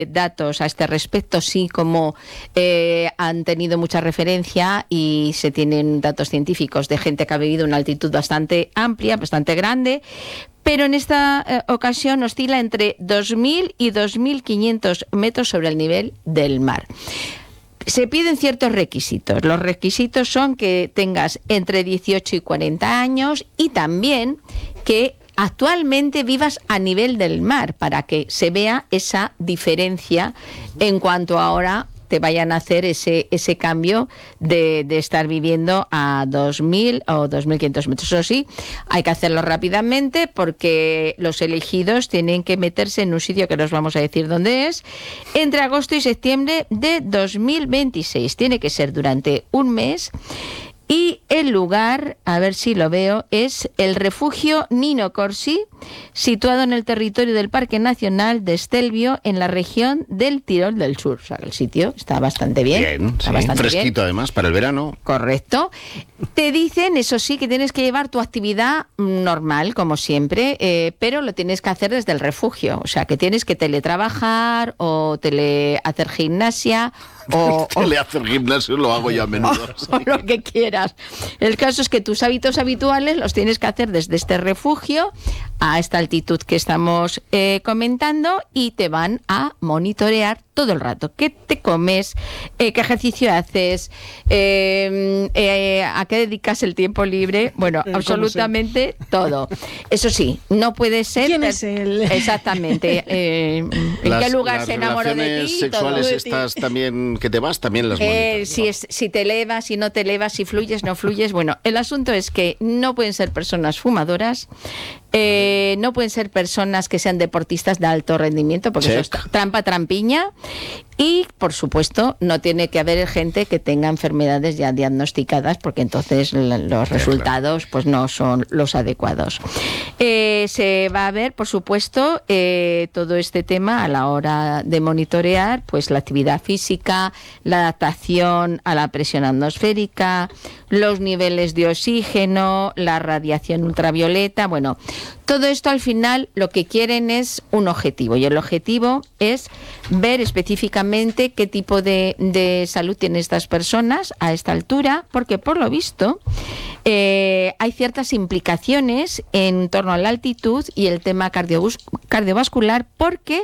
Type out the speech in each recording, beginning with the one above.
datos a este respecto, sí, como han tenido mucha referencia y se tienen datos científicos de gente que ha vivido una altitud bastante amplia, bastante grande, pero en esta ocasión oscila entre 2.000 y 2.500 metros sobre el nivel del mar. Se piden ciertos requisitos. Los requisitos son que tengas entre 18 y 40 años y también que actualmente vivas a nivel del mar, para que se vea esa diferencia en cuanto ahora te vayan a hacer ese cambio de estar viviendo a 2.000 o 2.500 metros. Eso sí, hay que hacerlo rápidamente porque los elegidos tienen que meterse en un sitio que nos vamos a decir dónde es, entre agosto y septiembre de 2026. Tiene que ser durante un mes. Y el lugar, a ver si lo veo, es el refugio Nino Corsi, situado en el territorio del Parque Nacional de Stelvio, en la región del Tirol del Sur. O sea, el sitio está bastante bien. Bien, sí, bastante fresquito bien. Además, para el verano. Correcto. Te dicen, eso sí, que tienes que llevar tu actividad normal, como siempre, pero lo tienes que hacer desde el refugio. O sea, que tienes que teletrabajar o hacer gimnasia. Hacer gimnasio lo hago yo a menudo. O lo que quieras. El caso es que tus hábitos habituales los tienes que hacer desde este refugio a esta altitud que estamos comentando, y te van a monitorear todo el rato. ¿Qué te comes? ¿Qué ejercicio haces? ¿A qué dedicas el tiempo libre? Bueno, absolutamente todo. Eso sí, no puede ser... ¿Quién es él? Exactamente. ¿En qué lugar se enamoró de ti? Las relaciones sexuales estas también que te vas, también las monitoras, si te elevas, si no te elevas, si fluyes, no fluyes. Bueno, el asunto es que no pueden ser personas fumadoras, no pueden ser personas que sean deportistas de alto rendimiento, porque eso es trampiña. Y, por supuesto, no tiene que haber gente que tenga enfermedades ya diagnosticadas, porque entonces los resultados pues no son los adecuados. Se va a ver, por supuesto, todo este tema a la hora de monitorear, pues la actividad física, la adaptación a la presión atmosférica, los niveles de oxígeno, la radiación ultravioleta. Bueno, todo esto al final lo que quieren es un objetivo, y el objetivo es ver específicamente qué tipo de salud tienen estas personas a esta altura, porque por lo visto hay ciertas implicaciones en torno a la altitud y el tema cardiovascular, porque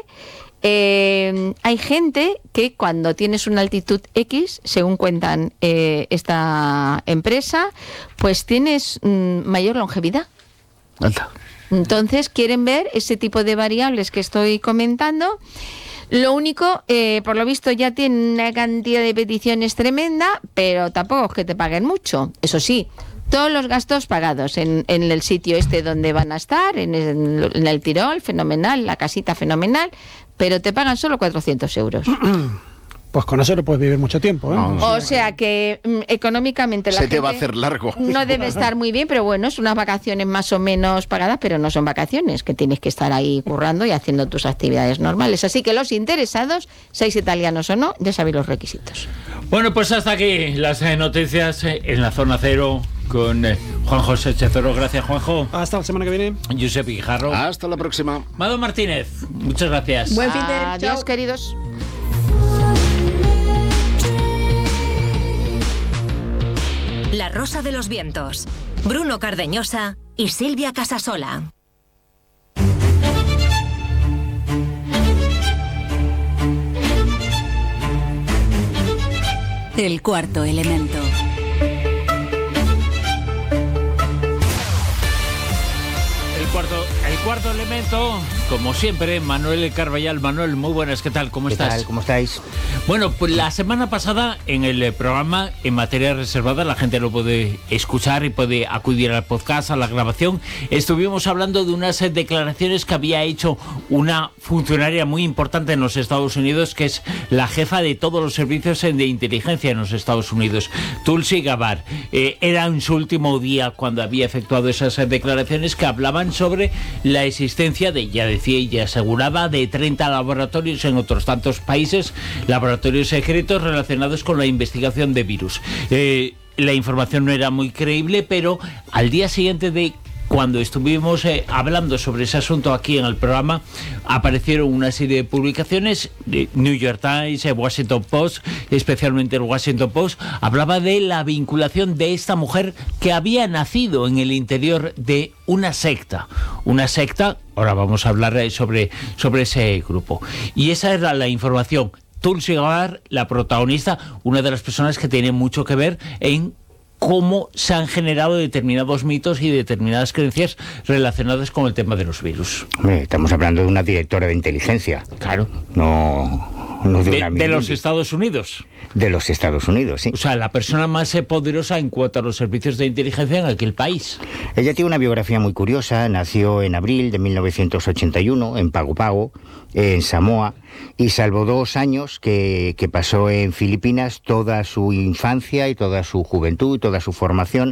hay gente que cuando tienes una altitud X, según cuentan esta empresa, pues tienes mayor longevidad. Alta. Entonces quieren ver ese tipo de variables que estoy comentando. Lo único, por lo visto ya tienen una cantidad de peticiones tremenda, pero tampoco es que te paguen mucho. Eso sí, todos los gastos pagados en el sitio este donde van a estar, en el Tirol, fenomenal, la casita fenomenal, pero te pagan solo 400 euros. Pues con eso no puedes vivir mucho tiempo, ¿eh? O sea que económicamente la se gente te va a hacer largo. No debe estar muy bien, pero bueno, es unas vacaciones más o menos pagadas, pero no son vacaciones, que tienes que estar ahí currando y haciendo tus actividades normales. Así que los interesados, seáis italianos o no, ya sabéis los requisitos. Bueno, pues hasta aquí las noticias en la Zona Cero con Juan José Chezoro. Gracias, Juanjo. Hasta la semana que viene. Josep Guijarro. Hasta la próxima. Mado Martínez, muchas gracias. Buen fin de... Adiós, Chao. queridos. La Rosa de los Vientos, Bruno Cardeñosa y Silvia Casasola. El cuarto elemento. El cuarto elemento, como siempre, Manuel Carballal. Manuel, muy buenas, ¿qué tal? ¿Cómo estás? ¿Qué tal? ¿Cómo estáis? Bueno, pues la semana pasada en el programa En Materia Reservada, la gente lo puede escuchar y puede acudir al podcast, a la grabación. Estuvimos hablando de unas declaraciones que había hecho una funcionaria muy importante en los Estados Unidos, que es la jefa de todos los servicios de inteligencia en los Estados Unidos, Tulsi Gabbard. Era en su último día cuando había efectuado esas declaraciones que hablaban sobre la existencia de, ya decía y ya aseguraba, de 30 laboratorios en otros tantos países, laboratorios secretos relacionados con la investigación de virus. La información no era muy creíble, pero al día siguiente de cuando estuvimos hablando sobre ese asunto aquí en el programa, aparecieron una serie de publicaciones de New York Times, Washington Post, especialmente el Washington Post, hablaba de la vinculación de esta mujer que había nacido en el interior de una secta. Ahora vamos a hablar sobre ese grupo. Y esa era la información. Tulsi Gabbard, la protagonista, una de las personas que tiene mucho que ver en cómo se han generado determinados mitos y determinadas creencias relacionadas con el tema de los virus. Hombre, estamos hablando de una directora de inteligencia. Claro. No de una de los Estados Unidos. De los Estados Unidos, sí. O sea, la persona más poderosa en cuanto a los servicios de inteligencia en aquel país. Ella tiene una biografía muy curiosa. Nació en abril de 1981 en Pago Pago, en Samoa, y salvo 2 años que pasó en Filipinas, toda su infancia y toda su juventud y toda su formación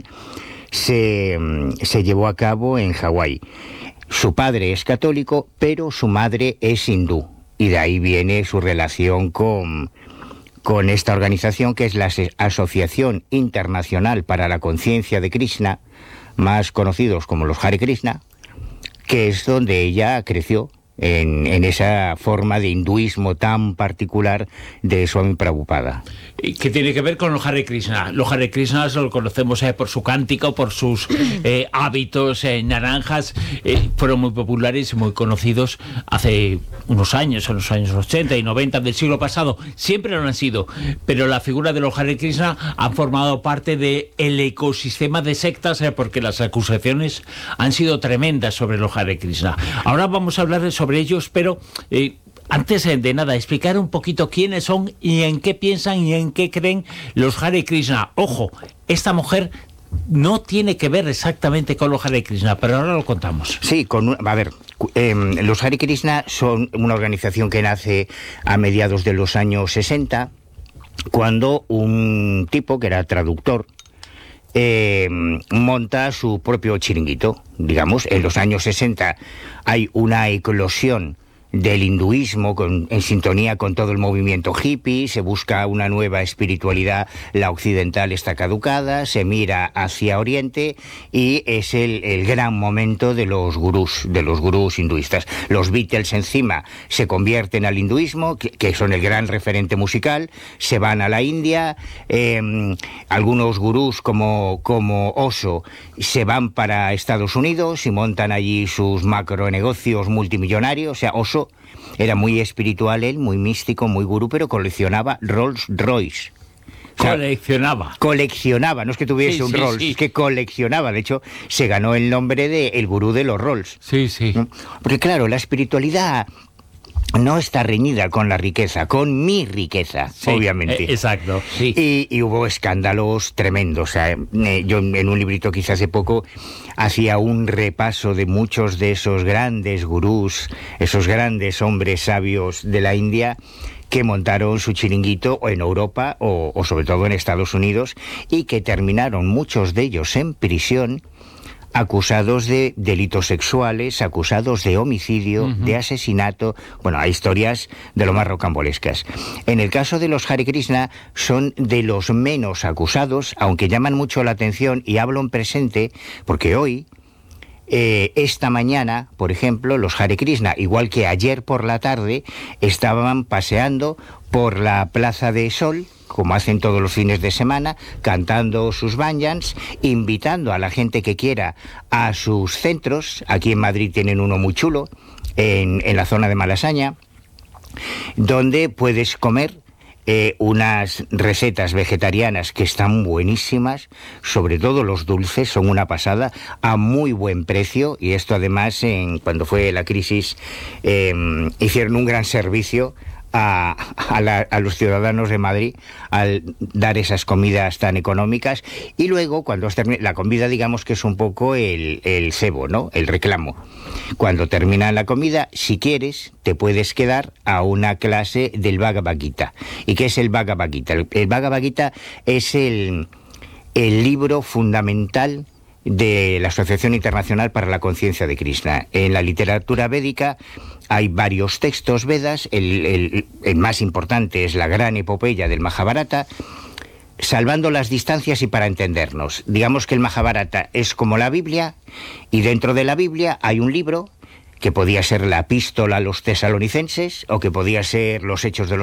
se llevó a cabo en Hawái. Su padre es católico, pero su madre es hindú, y de ahí viene su relación con esta organización, que es la Asociación Internacional para la Conciencia de Krishna, más conocidos como los Hare Krishna, que es donde ella creció, en esa forma de hinduismo tan particular de Swami Prabhupada. ¿Qué tiene que ver con los Hare Krishna? Los Hare Krishna lo conocemos por su cántico, por sus hábitos naranjas. Fueron muy populares y muy conocidos hace unos años, en los años 80 y 90 del siglo pasado. Siempre lo han sido, pero la figura de los Hare Krishna han formado parte del ecosistema de sectas, porque las acusaciones han sido tremendas sobre los Hare Krishna. Ahora vamos a hablar sobre ellos, pero antes de nada, explicar un poquito quiénes son y en qué piensan y en qué creen los Hare Krishna. Ojo, esta mujer no tiene que ver exactamente con los Hare Krishna, pero ahora lo contamos. Sí, los Hare Krishna son una organización que nace a mediados de los años 60, cuando un tipo que era traductor monta su propio chiringuito. Digamos, en los años 60 hay una eclosión del hinduismo en sintonía con todo el movimiento hippie, se busca una nueva espiritualidad, la occidental está caducada, se mira hacia Oriente, y es el gran momento de los gurús hinduistas. Los Beatles encima se convierten al hinduismo, que son el gran referente musical, se van a la India, algunos gurús como Osho se van para Estados Unidos y montan allí sus macronegocios multimillonarios. O sea, Osho era muy espiritual, él, muy místico, muy gurú, pero coleccionaba Rolls Royce. O sea, coleccionaba, no es que tuviese un Rolls, es que coleccionaba. De hecho, se ganó el nombre de el gurú de los Rolls. Sí, sí. Porque claro, la espiritualidad no está reñida con la riqueza, con mi riqueza, sí, obviamente. Exacto, sí. Y hubo escándalos tremendos. O sea, yo en un librito que hice hace poco hacía un repaso de muchos de esos grandes gurús, esos grandes hombres sabios de la India, que montaron su chiringuito en Europa o sobre todo en Estados Unidos, y que terminaron muchos de ellos en prisión, acusados de delitos sexuales, acusados de homicidio, de asesinato. Bueno, hay historias de lo más rocambolescas. En el caso de los Hare Krishna, son de los menos acusados, aunque llaman mucho la atención, y hablo en presente, porque hoy, esta mañana, por ejemplo, los Hare Krishna, igual que ayer por la tarde, estaban paseando por la Plaza de Sol, como hacen todos los fines de semana, cantando sus bhajans, invitando a la gente que quiera a sus centros. Aquí en Madrid tienen uno muy chulo, en la zona de Malasaña, donde puedes comer unas recetas vegetarianas que están buenísimas, sobre todo los dulces son una pasada, a muy buen precio, y esto además cuando fue la crisis hicieron un gran servicio a los ciudadanos de Madrid al dar esas comidas tan económicas. Y luego, cuando la comida, digamos que es un poco el cebo, ¿no? El reclamo. Cuando termina la comida, si quieres, te puedes quedar a una clase del Bhagavad Gita. ¿Y qué es el Bhagavad Gita? El Bhagavad Gita es el libro fundamental de la Asociación Internacional para la Conciencia de Krishna. En la literatura védica hay varios textos Vedas, el más importante es la gran epopeya del Mahabharata, salvando las distancias y para entendernos. Digamos que el Mahabharata es como la Biblia, y dentro de la Biblia hay un libro que podía ser la epístola a los tesalonicenses, o que podía ser los Hechos de los